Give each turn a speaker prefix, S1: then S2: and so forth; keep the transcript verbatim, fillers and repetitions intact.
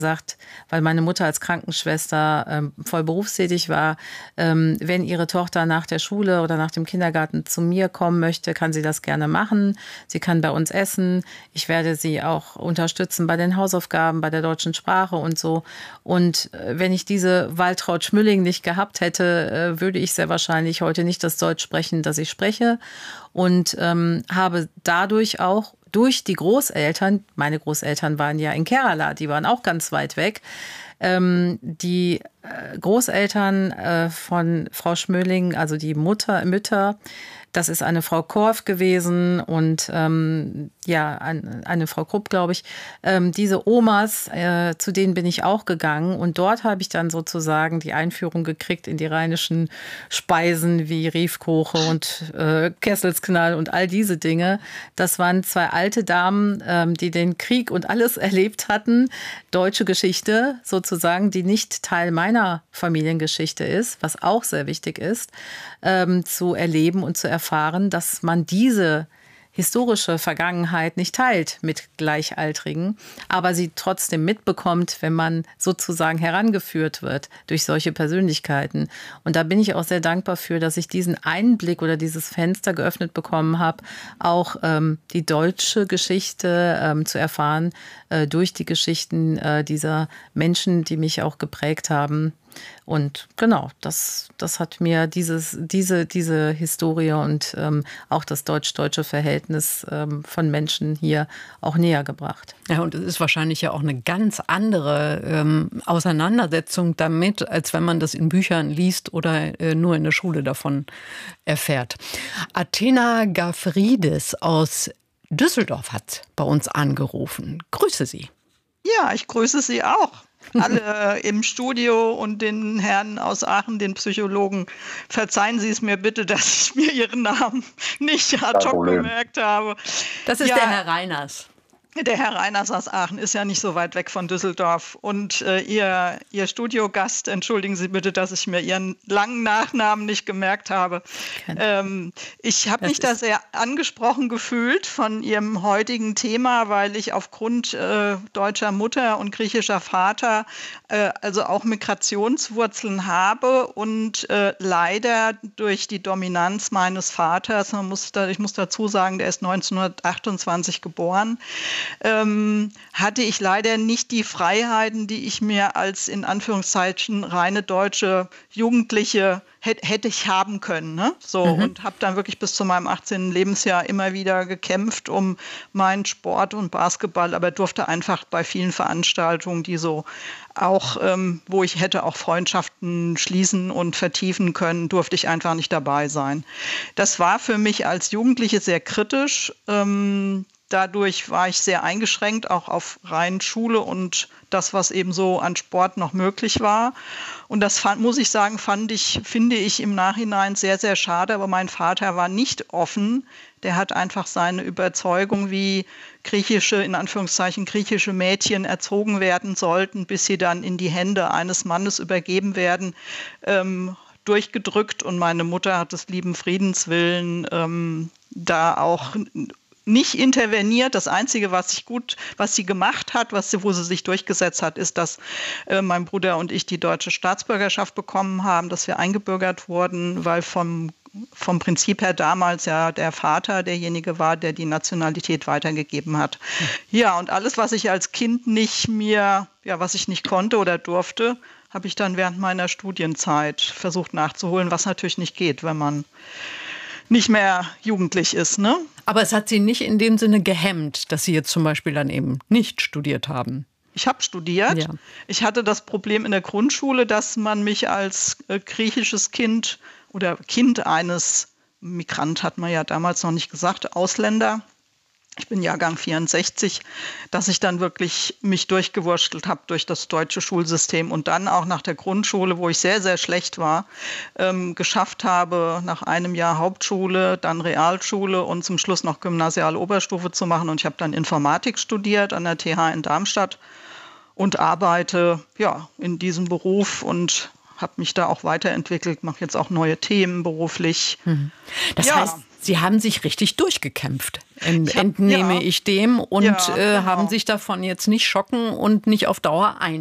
S1: gesagt, weil meine Mutter als Krankenschwester ähm, voll berufstätig war, ähm, wenn ihre Tochter nach der Schule oder nach dem Kindergarten zu mir kommen möchte, kann sie das gerne machen. Sie kann bei uns essen. Ich werde sie auch unterstützen bei den Hausaufgaben, bei der deutschen Sprache und so. Und äh, wenn ich diese Waltraud Schmülling nicht gehabt hätte, äh, würde ich sehr wahrscheinlich heute nicht das Deutsch sprechen, das ich spreche. Und ähm, habe dadurch auch durch die Großeltern, meine Großeltern waren ja in Kerala, die waren auch ganz weit weg, ähm, die äh, Großeltern äh, von Frau Schmöling, also die Mutter, Mütter, das ist eine Frau Korff gewesen und ähm, ja, ein, eine Frau Krupp, glaube ich. Ähm, diese Omas, äh, zu denen bin ich auch gegangen und dort habe ich dann sozusagen die Einführung gekriegt in die rheinischen Speisen wie Riefkoche und äh, Kesselsknall und all diese Dinge. Das waren zwei alte Damen, ähm, die den Krieg und alles erlebt hatten. Deutsche Geschichte sozusagen, die nicht Teil meiner Familiengeschichte ist, was auch sehr wichtig ist, ähm, zu erleben und zu erfahren, dass man diese historische Vergangenheit nicht teilt mit Gleichaltrigen, aber sie trotzdem mitbekommt, wenn man sozusagen herangeführt wird durch solche Persönlichkeiten. Und da bin ich auch sehr dankbar für, dass ich diesen Einblick oder dieses Fenster geöffnet bekommen habe, auch ähm, die deutsche Geschichte ähm, zu erfahren äh, durch die Geschichten äh, dieser Menschen, die mich auch geprägt haben. Und genau, das, das hat mir dieses, diese, diese Historie und ähm, auch das deutsch-deutsche Verhältnis ähm, von Menschen hier auch näher gebracht.
S2: Ja, und es ist wahrscheinlich ja auch eine ganz andere ähm, Auseinandersetzung damit, als wenn man das in Büchern liest oder äh, nur in der Schule davon erfährt. Athena Gafridis aus Düsseldorf hat bei uns angerufen. Grüße Sie.
S3: Ja, ich grüße Sie auch. Alle im Studio und den Herrn aus Aachen, den Psychologen, verzeihen Sie es mir bitte, dass ich mir Ihren Namen nicht ad hoc gemerkt habe.
S2: Das ist ja der Herr Reiners.
S3: Der Herr Reiners aus Aachen ist ja nicht so weit weg von Düsseldorf. Und äh, Ihr, Ihr Studiogast, entschuldigen Sie bitte, dass ich mir Ihren langen Nachnamen nicht gemerkt habe. Ähm, ich habe mich da sehr angesprochen gefühlt von Ihrem heutigen Thema, weil ich aufgrund äh, deutscher Mutter und griechischer Vater äh, also auch Migrationswurzeln habe und äh, leider durch die Dominanz meines Vaters, man muss da, ich muss dazu sagen, der ist neunzehnhundertachtundzwanzig geboren, Ähm, hatte ich leider nicht die Freiheiten, die ich mir als in Anführungszeichen reine deutsche Jugendliche hätte, hätte ich haben können. Ne? So, mhm. Und habe dann wirklich bis zu meinem achtzehnten Lebensjahr immer wieder gekämpft um meinen Sport und Basketball, aber durfte einfach bei vielen Veranstaltungen, die so auch, ähm, wo ich hätte auch Freundschaften schließen und vertiefen können, durfte ich einfach nicht dabei sein. Das war für mich als Jugendliche sehr kritisch. Ähm, Dadurch war ich sehr eingeschränkt, auch auf rein Schule und das, was eben so an Sport noch möglich war. Und das fand, muss ich sagen, fand ich, finde ich im Nachhinein sehr, sehr schade. Aber mein Vater war nicht offen. Der hat einfach seine Überzeugung, wie griechische, in Anführungszeichen griechische Mädchen erzogen werden sollten, bis sie dann in die Hände eines Mannes übergeben werden, ähm, durchgedrückt. Und meine Mutter hat des lieben Friedens willen ähm, da auch nicht interveniert. Das Einzige, was ich gut, was sie gemacht hat, was sie, wo sie sich durchgesetzt hat, ist, dass äh, mein Bruder und ich die deutsche Staatsbürgerschaft bekommen haben, dass wir eingebürgert wurden, weil vom, vom Prinzip her damals ja der Vater derjenige war, der die Nationalität weitergegeben hat. Mhm. Ja, und alles, was ich als Kind nicht mir, ja, was ich nicht konnte oder durfte, habe ich dann während meiner Studienzeit versucht nachzuholen, was natürlich nicht geht, wenn man nicht mehr jugendlich ist, ne?
S2: Aber es hat Sie nicht in dem Sinne gehemmt, dass Sie jetzt zum Beispiel dann eben nicht studiert haben?
S3: Ich habe studiert. Ja. Ich hatte das Problem in der Grundschule, dass man mich als äh, griechisches Kind oder Kind eines Migrant, hat man ja damals noch nicht gesagt, Ausländer, ich bin Jahrgang vierundsechzig, dass ich dann wirklich mich durchgewurschtelt habe durch das deutsche Schulsystem und dann auch nach der Grundschule, wo ich sehr, sehr schlecht war, ähm, geschafft habe, nach einem Jahr Hauptschule, dann Realschule und zum Schluss noch gymnasiale Oberstufe zu machen. Und ich habe dann Informatik studiert an der T H in Darmstadt und arbeite ja in diesem Beruf und habe mich da auch weiterentwickelt, mache jetzt auch neue Themen beruflich.
S2: Das
S3: ja.
S2: heißt, Sie haben sich richtig durchgekämpft, ent, entnehme ja. ich dem, und ja, äh, genau. haben sich davon jetzt nicht schocken und nicht auf Dauer ein.